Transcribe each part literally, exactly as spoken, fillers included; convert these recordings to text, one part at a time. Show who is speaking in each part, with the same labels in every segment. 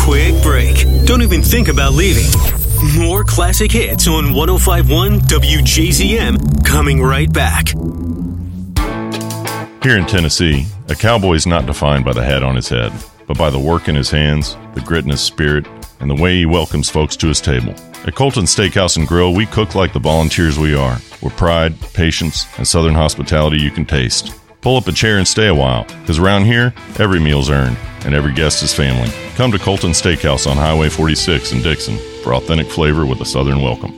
Speaker 1: quick break. Don't even think about leaving. More classic hits on one oh five point one W J Z M coming right back.
Speaker 2: Here in Tennessee, a cowboy is not defined by the hat on his head, but by the work in his hands, the grit in his spirit, and the way he welcomes folks to his table. At Colton Steakhouse and Grill, we cook like the volunteers we are, with pride, patience, and southern hospitality you can taste. Pull up a chair and stay a while, because around here, every meal's earned, and every guest is family. Come to Colton Steakhouse on Highway forty-six in Dixon for authentic flavor with a southern welcome.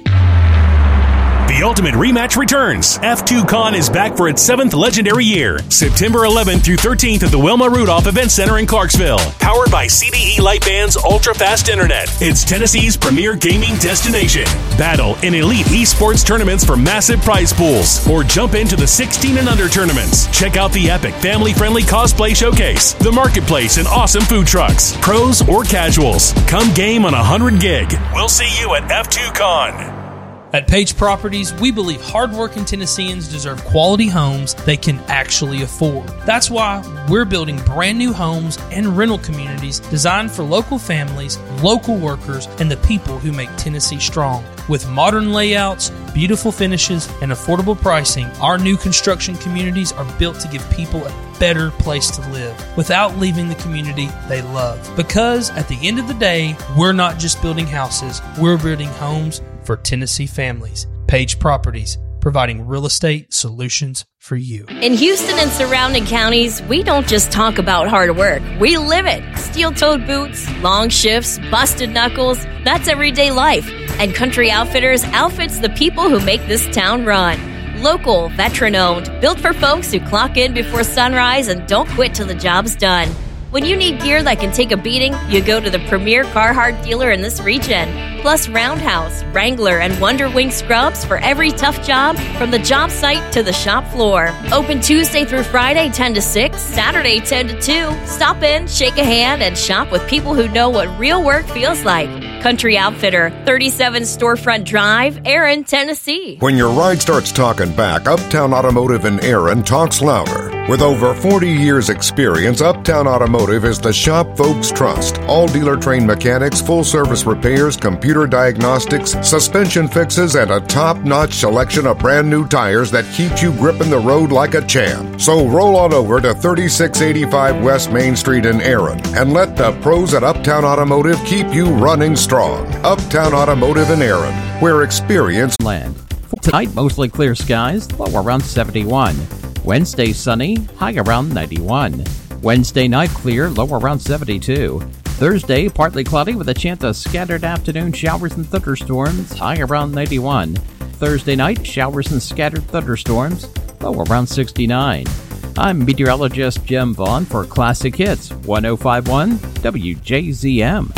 Speaker 3: The Ultimate Rematch returns. F two Con is back for its seventh legendary year. September eleventh through thirteenth at the Wilma Rudolph Event Center in Clarksville. Powered by C D E Lightband's ultra-fast internet. It's Tennessee's premier gaming destination. Battle in elite esports tournaments for massive prize pools. Or jump into the sixteen and under tournaments. Check out the epic family-friendly cosplay showcase, the marketplace, and awesome food trucks. Pros or casuals. Come game on one hundred gig. We'll see you at F two Con.
Speaker 4: At Page Properties, we believe hardworking Tennesseans deserve quality homes they can actually afford. That's why we're building brand new homes and rental communities designed for local families, local workers, and the people who make Tennessee strong. With modern layouts, beautiful finishes, and affordable pricing, our new construction communities are built to give people a better place to live without leaving the community they love. Because at the end of the day, we're not just building houses, we're building homes for Tennessee families. Page Properties, providing real estate solutions for you.
Speaker 5: In Houston and surrounding counties, we don't just talk about hard work. We live it. Steel-toed boots, long shifts, busted knuckles, that's everyday life. And Country Outfitters outfits the people who make this town run. Local, veteran-owned, built for folks who clock in before sunrise and don't quit till the job's done. When you need gear that can take a beating, you go to the premier Carhartt dealer in this region. Plus Roundhouse, Wrangler, and Wonder Wing scrubs for every tough job, from the job site to the shop floor. Open Tuesday through Friday, ten to six, Saturday, ten to two. Stop in, shake a hand, and shop with people who know what real work feels like. Country Outfitter, thirty-seven Storefront Drive, Aaron, Tennessee.
Speaker 6: When your ride starts talking back, Uptown Automotive in Aaron talks louder. With over forty years experience, Uptown Automotive is the shop folks trust. All dealer-trained mechanics, full-service repairs, computer diagnostics, suspension fixes, and a top-notch selection of brand-new tires that keeps you gripping the road like a champ. So roll on over to thirty-six eighty-five West Main Street in Aaron and let the pros at Uptown Automotive keep you running strong. Uptown Automotive in Aaron, where experience...
Speaker 7: Land. For tonight, mostly clear skies, low around seventy-one. Wednesday, sunny, high around ninety-one. Wednesday night, clear, low around seventy-two. Thursday, partly cloudy with a chance of scattered afternoon showers and thunderstorms, high around ninety-one. Thursday night, showers and scattered thunderstorms, low around sixty-nine. I'm meteorologist Jim Vaughn for Classic Hits, one oh five point one W J Z M.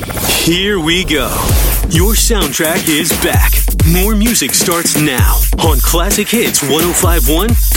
Speaker 1: Here we go. Your soundtrack is back. More music starts now on Classic Hits one oh five point one